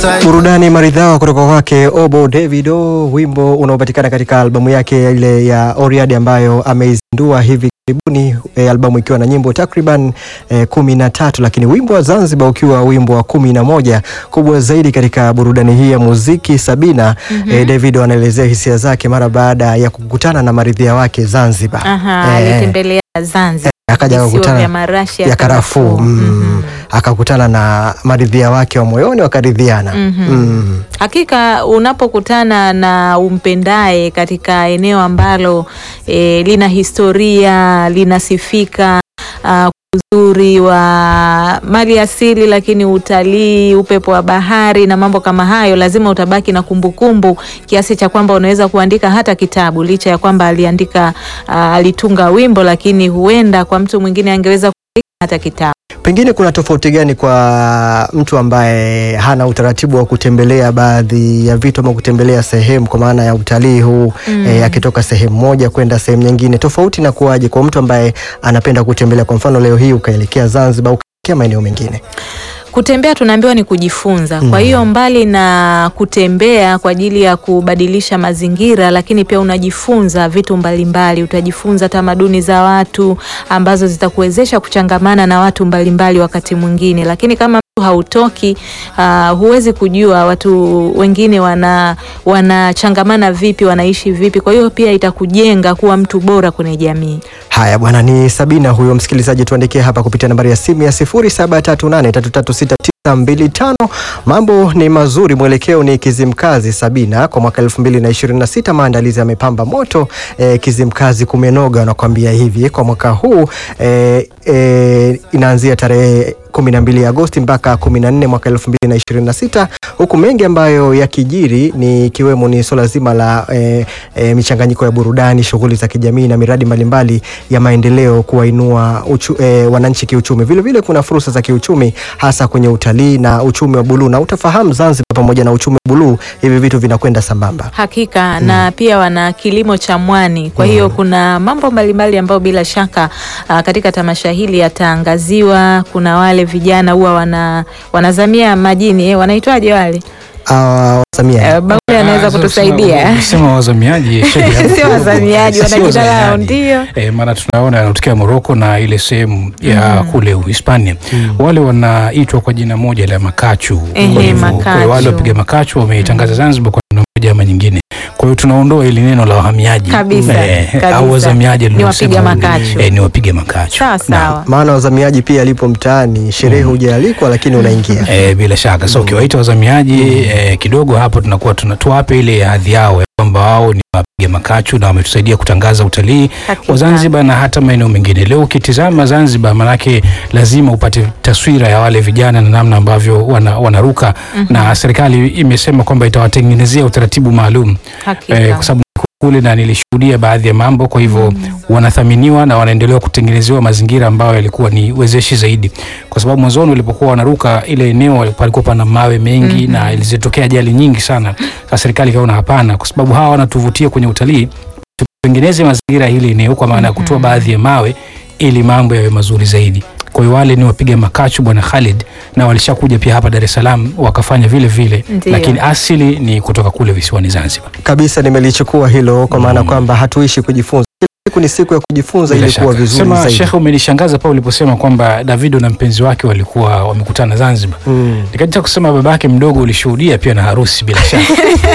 Burudani maridhawa kutoka kwake Obo Davido, wimbo unaopatikana katika albamu yake ile ya Oriad ambayo ameizindua hivi karibuni, albamu ikiwa na nyimbo takriban 13, lakini wimbo wa Zanzibar ukiwa wimbo wa 11. Kubwa zaidi katika burudani hii ya muziki Sabina, Davido anaelezea hisia zake mara baada ya kukutana na maridhia wake Zanzibar. Alitembelea Zanzibar. Akaja kukutana ya karafuu. Akakutana na maridhia wake wa moyoni, wakaridhiana. Hakika unapokutana na umpendaye katika eneo ambalo lina historia, linasifika uzuri wa mali asili, lakini utalii, upepo wa bahari na mambo kama hayo, lazima utabaki na kumbukumbu kiasi cha kwamba unaweza kuandika hata kitabu, licha ya kwamba alitunga wimbo, lakini huenda kwa mtu mwingine angeweza kuandika hata kitabu. Pengine kuna tofauti gani kwa mtu ambaye hana utaratibu wa kutembelea baadhi ya vitu ama kutembelea sehemu kwa maana ya utalii huu, akitoka sehemu moja kwenda sehemu nyingine? Tofauti na kuaje kwa mtu ambaye anapenda kutembelea, kwa mfano leo hii ukaelekea Zanzibar, ukaelekea maeneo mengine? Kutembea tunaambiwa ni kujifunza. Kwa hiyo mbali na kutembea kwa ajili ya kubadilisha mazingira, lakini pia unajifunza vitu mbalimbali. Utajifunza tamaduni za watu ambazo zitakuwezesha kuchangamana na watu mbalimbali wakati mwingine. Lakini kama mtu hautoki, huwezi kujua watu wengine wanachangamana vipi, wanaishi vipi. Kwa hiyo pia itakujenga kuwa mtu bora kwenye jamii. Haya bwana, ni Sabina huyo. Msikilizaji, tuandikie hapa kupitia nambari ya simu ya 0738336925. Mambo ni mazuri, mwelekeo ni Kizimkazi Sabina. Kwa mwaka 2026 maandalizi yamepamba moto, Kizimkazi kumenoga. Nakwambia hivi, kwa mwaka huu inaanzia tarehe 12 Agosti mpaka 14 mwaka 2026, huku mengi ambayo yakijiri ni ikiwemo ni swala zima la michanganyiko ya burudani, shughuli za kijamii na miradi mbalimbali ya maendeleo kuwainua wananchi kiuchumi. Vile vile kuna fursa za kiuchumi hasa kwenye utalii na uchumi wa buluu, na utafahamu Zanzibar pamoja na uchumi wa buluu, hivi vitu vinakwenda sambamba. Hakika. Na pia wana kilimo cha mwani. Kwa hiyo kuna mambo mbalimbali ambayo bila shaka katika tamasha hili yataangaziwa. Kuna wale vijana huwa wanazamia majini, wanaitwaje wale? Baule anaweza kutusaidia. Unasema wazamiaji? Sio wazamiaji, wanajidala ndio. Maana tunaona yanatokea Morocco na ile sehemu ya kule Hispania. Wale wanaitwa kwa jina moja la makachu. Wale wapiga makachu wameitangaza Zanzibar kwa jina moja ama nyingine. Kwa hiyo tunaondoa ile neno la wahamiaji kabisa. Au wazamiaji ni wapiga makachu. Ni wapiga makachu. Sawa. Maana wazamiaji pia alipo mtaani, sherehe hujaalikwa lakini unaingia. Bila shaka. So ukiwaita wazamiaji kidogo hapo tunakuwa tunatuape ile hadhi yao kwamba wao ni wapiga makachu na wametusaidia kutangaza utalii wa Zanzibar na hata maeneo mengine. Leo ukitizama Zanzibar, manake lazima upate taswira ya wale vijana na namna ambavyo wanaruka, na serikali imesema kwamba itawatengenezea utaratibu maalum kwa sababu kule na nilishuhudia baadhi ya mambo. Kwa hivyo wanathaminiwa na wanaendelea kutengenezewa mazingira ambayo yalikuwa ni wezeshi zaidi, kwa sababu mwanzoni walipokuwa wanaruka ile eneo palikuwa pana mawe mengi na ilizotokea ajali nyingi sana. Sasa serikali ikaona hapana, kwa sababu hawa wanatuvutia kwenye utalii, tutengeneze mazingira hili eneo kwa maana ya kutoa baadhi ya mawe ili mambo yawe mazuri zaidi. Kwa hiyo wale ni wapiga makachu bwana Khalid, na walishakuja pia hapa Dar es Salaam wakafanya vile vile. Ndiyo. Lakini asili ni kutoka kule visiwani Zanzibar. Kabisa, nimelichukua hilo kwa maana kwamba hatuishi kujifunza. Siku ni siku ya kujifunza ili kuwa vizuri zaidi. Sema Sheikh, umenishangaza pale uliposema kwamba Davido na mpenzi wake walikuwa wamekutana Zanzibar. Nikaja kusema babake mdogo ulishuhudia pia na harusi bila shaka.